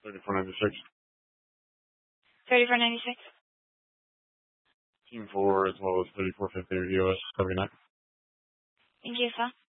3496. 3496. Team 4 as well as 3450 US. Have a good night. Thank you, sir.